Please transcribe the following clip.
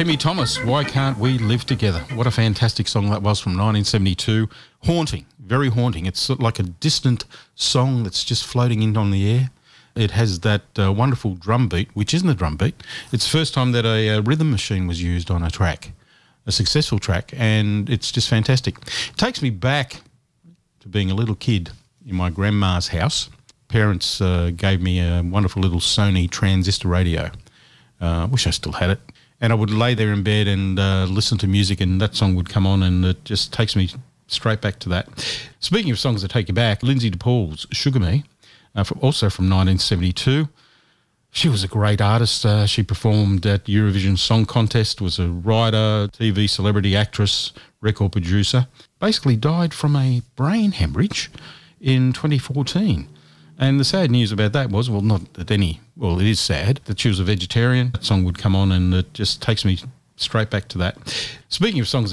Timmy Thomas, Why Can't We Live Together? What a fantastic song that was from 1972. Haunting, very haunting. It's sort of like a distant song that's just floating in on the air. It has that wonderful drum beat, which isn't a drum beat. It's the first time that a rhythm machine was used on a track, a successful track, and it's just fantastic. It takes me back to being a little kid in my grandma's house. Parents gave me a wonderful little Sony transistor radio. Wish I still had it. And I would lay there in bed and listen to music, and that song would come on, and it just takes me straight back to that. Speaking of songs that take you back, Lindsay DePaul's Sugar Me, also from 1972. She was a great artist. She performed at Eurovision Song Contest, was a writer, TV celebrity, actress, record producer. Basically died from a brain hemorrhage in 2014. And the sad news about that was, well, not that it is sad that she was a vegetarian. That song would come on, and it just takes me straight back to that. Speaking of songs